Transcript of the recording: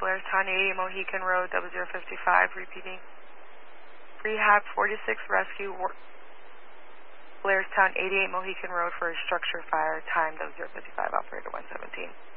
Blairstown 88 Mohican Road, 0055, repeating. Rehab 46 Rescue, Blairstown 88 Mohican Road for a structure fire, time 0055, operator 117.